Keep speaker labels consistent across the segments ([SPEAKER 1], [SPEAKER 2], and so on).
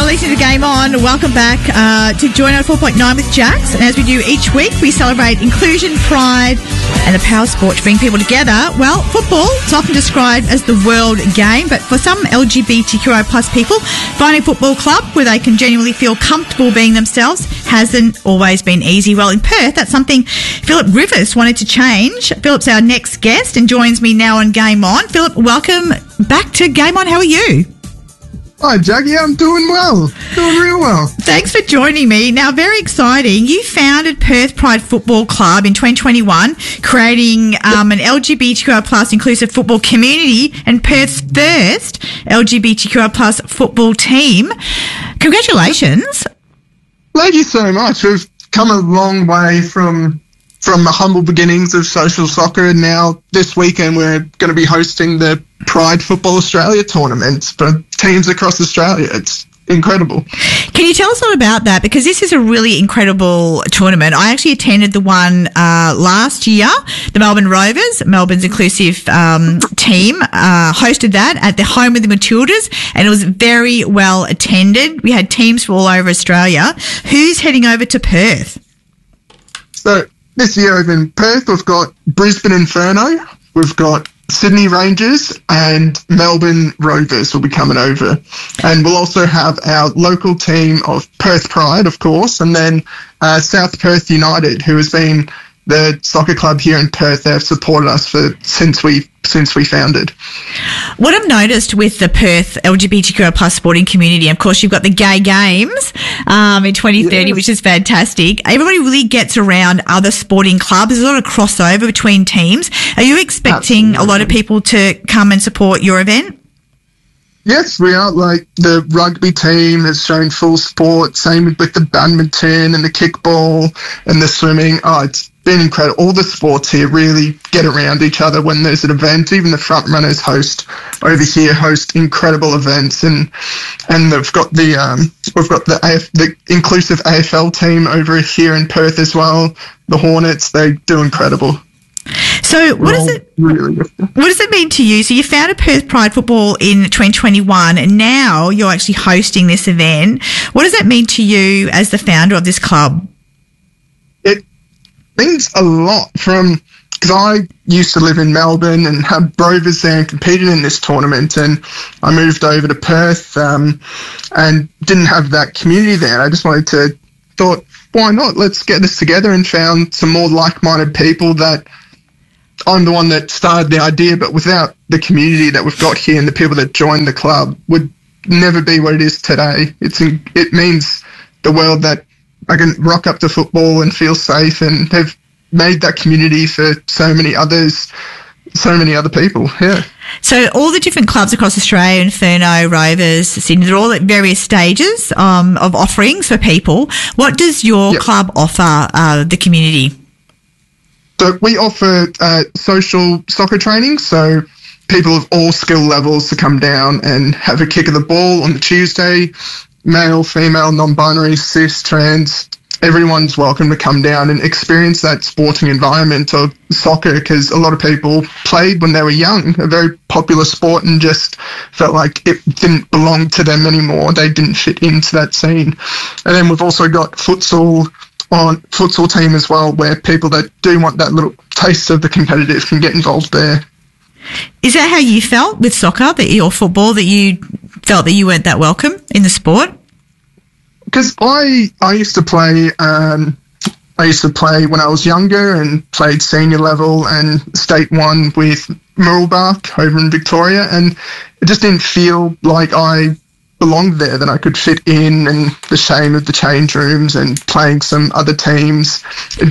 [SPEAKER 1] listening to Game On. Welcome back to Join on 4.9 with Jax. And as we do each week, we celebrate inclusion, pride, and the power of sport to bring people together. Well, football is often described as the world game, but for some LGBTQI plus people, finding a football club where they can genuinely feel comfortable being themselves hasn't always been easy. Well, in Perth, that's something Philip Rivers wanted to change. Philip's our next guest and joins me now on Game On. Philip, welcome back to Game On. How are you?
[SPEAKER 2] Hi, Jackie. I'm doing well. Doing real well.
[SPEAKER 1] Thanks for joining me. Now, very exciting. You founded Perth Pride Football Club in 2021, creating an LGBTQI plus inclusive football community and Perth's first LGBTQI plus football team. Congratulations.
[SPEAKER 2] Thank you so much. We've come a long way from the humble beginnings of social soccer, and now this weekend we're going to be hosting the Pride Football Australia tournament for teams across Australia. It's incredible.
[SPEAKER 1] Can you tell us all about that? Because this is a really incredible tournament. I actually attended the one last year. The Melbourne Rovers, Melbourne's inclusive team, hosted that at the home of the Matildas, and it was very well attended. We had teams from all over Australia. Who's heading over to Perth?
[SPEAKER 2] So this year over in Perth, we've got Brisbane Inferno, we've got Sydney Rangers, and Melbourne Rovers will be coming over. And we'll also have our local team of Perth Pride, of course, and then South Perth United, who has been the soccer club here in Perth. They've supported us since we founded.
[SPEAKER 1] What I've noticed with the Perth LGBTQI plus sporting community, of course, you've got the Gay Games in 2030, which is fantastic. Everybody really gets around other sporting clubs. There's a lot of crossover between teams. Are you expecting a lot of people to come and support your event?
[SPEAKER 2] Yes, we are. Like, the rugby team has shown full support, same with the badminton and the kickball and the swimming. Oh, it's been incredible. All the sports here really get around each other when there's an event. Even the front runners host incredible events, and we've got the inclusive AFL team over here in Perth as well. The Hornets, they do incredible.
[SPEAKER 1] So what does it mean to you? So you founded Perth Pride Football in 2021, and now you're actually hosting this event. What does that mean to you as the founder of this club?
[SPEAKER 2] It means a lot, because I used to live in Melbourne and had Rovers there and competed in this tournament, and I moved over to Perth and didn't have that community there. I just thought, why not? Let's get this together, and found some more like-minded people. That I'm the one that started the idea, but without the community that we've got here and the people that joined the club would never be what it is today. It means the world that I can rock up to football and feel safe, and have made that community for so many other people. Yeah.
[SPEAKER 1] So all the different clubs across Australia, Inferno, Rovers, Sydney, they're all at various stages of offerings for people. What does your club offer the community?
[SPEAKER 2] So we offer social soccer training, so people of all skill levels to come down and have a kick of the ball on the Tuesday. Male, female, non-binary, cis, trans, everyone's welcome to come down and experience that sporting environment of soccer, because a lot of people played when they were young, a very popular sport, and just felt like it didn't belong to them anymore. They didn't fit into that scene. And then we've also got futsal team as well, where people that do want that little taste of the competitive can get involved there.
[SPEAKER 1] Is that how you felt with soccer, or football, that you felt that you weren't that welcome in the sport?
[SPEAKER 2] Because I used to play when I was younger, and played senior level and state one with Mooroolbark over in Victoria, and it just didn't feel like I belonged there, that I could fit in, and the shame of the change rooms and playing some other teams.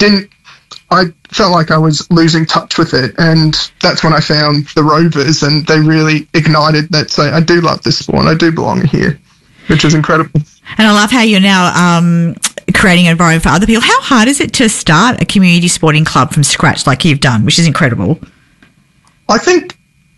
[SPEAKER 2] I felt like I was losing touch with it, and that's when I found the Rovers, and they really ignited that. So I do love this sport, I do belong here, which is incredible.
[SPEAKER 1] And I love how you're now creating an environment for other people. How hard is it to start a community sporting club from scratch like you've done, which is incredible?
[SPEAKER 2] I think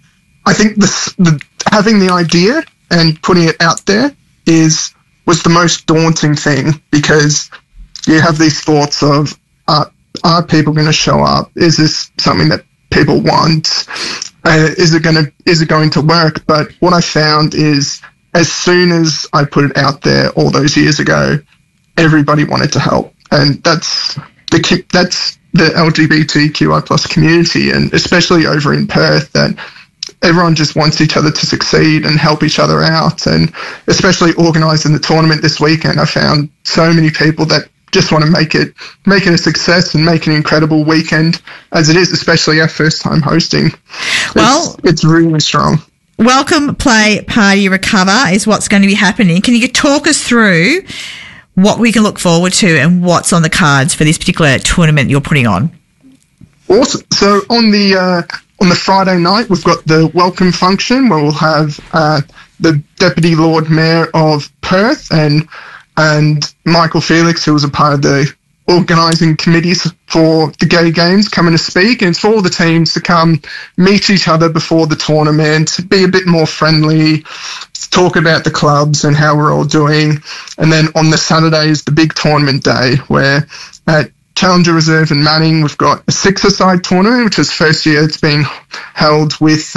[SPEAKER 2] having the idea and putting it out there was the most daunting thing, because you have these thoughts of, are people going to show up? Is this something that people want? Is it going to work? But what I found is as soon as I put it out there all those years ago, everybody wanted to help. And that's the LGBTQI plus community, and especially over in Perth, that everyone just wants each other to succeed and help each other out. And especially organising the tournament this weekend, I found so many people that just want to make it a success and make an incredible weekend as it is, especially our first time hosting.
[SPEAKER 1] Well,
[SPEAKER 2] it's really strong.
[SPEAKER 1] Welcome, Play, Party, Recover is what's going to be happening. Can you talk us through what we can look forward to and what's on the cards for this particular tournament you're putting on?
[SPEAKER 2] Awesome. So on the Friday night, we've got the welcome function where we'll have the Deputy Lord Mayor of Perth and Michael Felix, who was a part of the organising committees for the Gay Games, coming to speak. And it's for all the teams to come meet each other before the tournament, be a bit more friendly, talk about the clubs and how we're all doing. And then on the Saturday is the big tournament day, where at Challenger Reserve in Manning, we've got a six-a-side tournament, which is first year it's been held with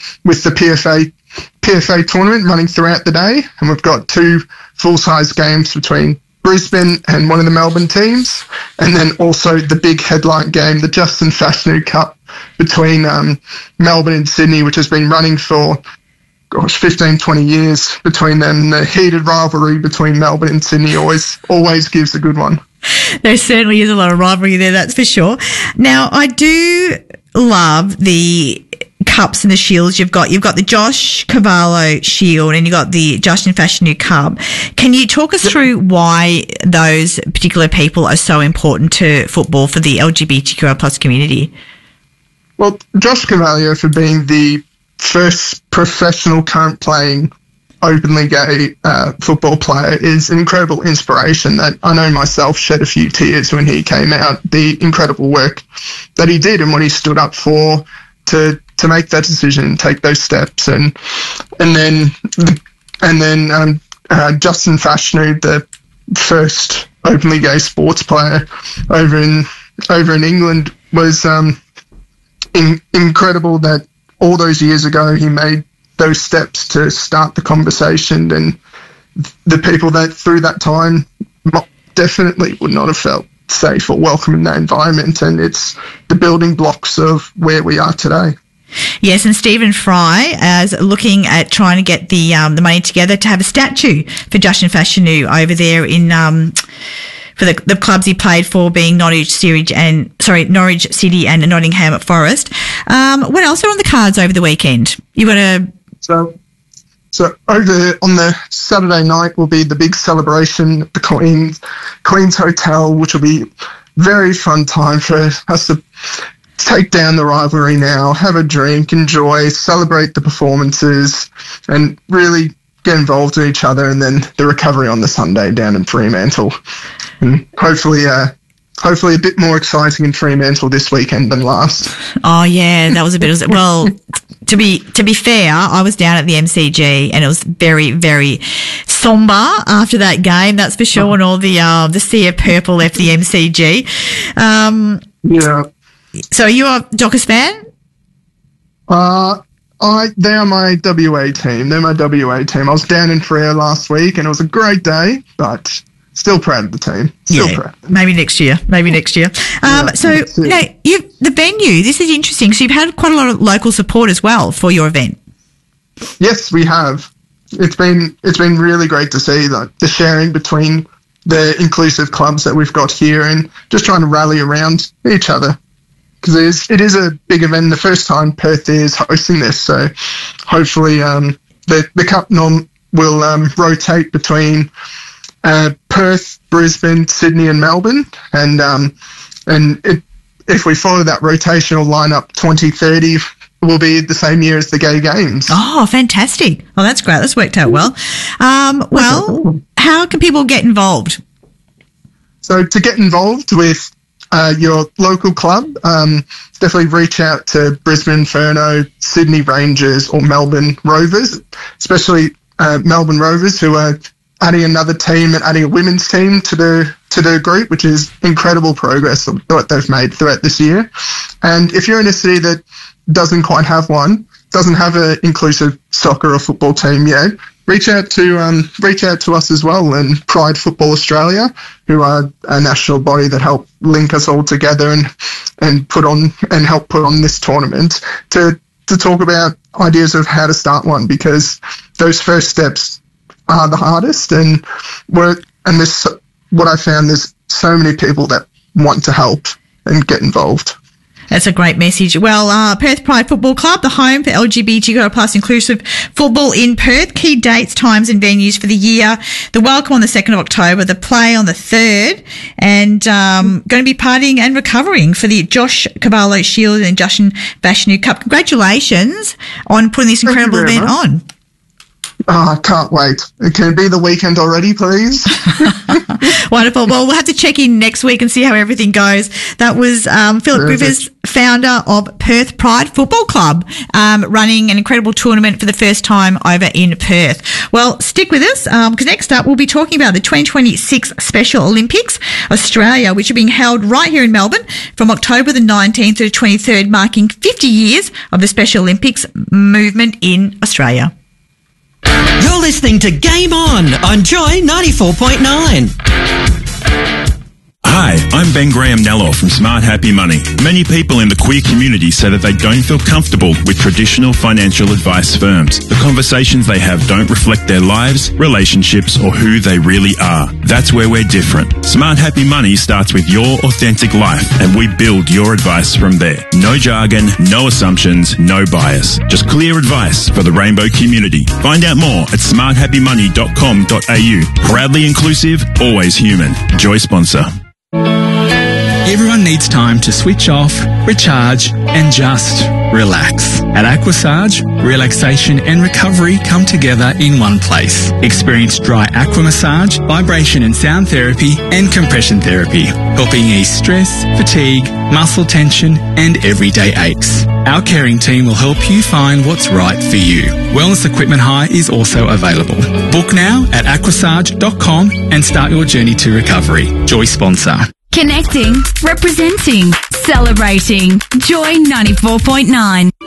[SPEAKER 2] the PFA tournament running throughout the day. And we've got two full-size games between Brisbane and one of the Melbourne teams. And then also the big headline game, the Justin Fashanu Cup between Melbourne and Sydney, which has been running for 15, 20 years between them. The heated rivalry between Melbourne and Sydney always gives a good one.
[SPEAKER 1] There certainly is a lot of rivalry there, that's for sure. Now, I do love the cups and the shields you've got. You've got the Josh Cavallo Shield and you've got the Justin Fashanu Cup. Can you talk us through why those particular people are so important to football for the LGBTQI plus community?
[SPEAKER 2] Well, Josh Cavallo, for being the first professional current playing openly gay football player, is an incredible inspiration that I know myself shed a few tears when he came out. The incredible work that he did and what he stood up for to make that decision and take those steps, and then Justin Fashanu, the first openly gay sports player over in England, was incredible that all those years ago he made those steps to start the conversation, and the people that through that time definitely would not have felt safe or welcome in that environment, and it's the building blocks of where we are today.
[SPEAKER 1] Yes, and Stephen Fry is looking at trying to get the money together to have a statue for Justin Fashanu over there in for the clubs he played for, being Norwich City and Nottingham Forest. What else are on the cards over the weekend? You got a
[SPEAKER 2] So over on the Saturday night will be the big celebration at the Queen's Hotel, which will be very fun time for us to take down the rivalry now, have a drink, enjoy, celebrate the performances, and really get involved in each other. And then the recovery on the Sunday down in Fremantle, and hopefully a bit more exciting in Fremantle this weekend than last.
[SPEAKER 1] Oh yeah, that was a bit. Well, to be fair, I was down at the MCG and it was very, very somber after that game. That's for sure. And all the sea of purple left the MCG.
[SPEAKER 2] Yeah.
[SPEAKER 1] So are you a Dockers fan?
[SPEAKER 2] They are my WA team. They're my WA team. I was down in Freo last week and it was a great day, but still proud of the team. Still proud.
[SPEAKER 1] Maybe next year. So, the venue, this is interesting. So you've had quite a lot of local support as well for your event.
[SPEAKER 2] Yes, we have. It's been really great to see the sharing between the inclusive clubs that we've got here and just trying to rally around each other. Because it is a big event, the first time Perth is hosting this, so hopefully the Cup nom will rotate between Perth, Brisbane, Sydney and Melbourne, and if we follow that rotational lineup, 2030 will be the same year as the Gay Games.
[SPEAKER 1] Oh, fantastic. Oh, that's great. That's worked out well. How can people get involved?
[SPEAKER 2] So to get involved with your local club, definitely reach out to Brisbane Inferno, Sydney Rangers or Melbourne Rovers, especially Melbourne Rovers, who are adding another team and adding a women's team to the group, which is incredible progress of what they've made throughout this year. And if you're in a city that doesn't quite have one, doesn't have an inclusive soccer or football team yet, reach out to us as well, and Pride Football Australia, who are a national body that help link us all together and help put on this tournament to talk about ideas of how to start one, because those first steps are the hardest, and what I found, there's so many people that want to help and get involved.
[SPEAKER 1] That's a great message. Well, Perth Pride Football Club, the home for LGBTQ+ inclusive football in Perth. Key dates, times and venues for the year. The welcome on the 2nd of October, the play on the 3rd, and going to be partying and recovering for the Josh Cavallo Shield and Justin Bashanu Cup. Congratulations on putting this incredible event on.
[SPEAKER 2] Oh, I can't wait. Can it be the weekend already, please?
[SPEAKER 1] Wonderful. Well, we'll have to check in next week and see how everything goes. That was Philip Griffiths, founder of Perth Pride Football Club, running an incredible tournament for the first time over in Perth. Well, stick with us, because next up we'll be talking about the 2026 Special Olympics Australia, which are being held right here in Melbourne from October the 19th to the 23rd, marking 50 years of the Special Olympics movement in Australia.
[SPEAKER 3] You're listening to Game On Joy 94.9.
[SPEAKER 4] Hi, I'm Ben Graham Nello from Smart Happy Money. Many people in the queer community say that they don't feel comfortable with traditional financial advice firms. The conversations they have don't reflect their lives, relationships, or who they really are. That's where we're different. Smart Happy Money starts with your authentic life, and we build your advice from there. No jargon, no assumptions, no bias. Just clear advice for the rainbow community. Find out more at smarthappymoney.com.au. Proudly inclusive, always human. Joy sponsor.
[SPEAKER 5] Everyone needs time to switch off, recharge, and just relax. At Aquasage, relaxation and recovery come together in one place. Experience dry aqua massage, vibration and sound therapy, and compression therapy, helping ease stress, fatigue, muscle tension, and everyday aches. Our caring team will help you find what's right for you. Wellness equipment hire is also available. Book now at aquasage.com and start your journey to recovery. Joy sponsor.
[SPEAKER 6] Connecting, representing, celebrating. Joy 94.9.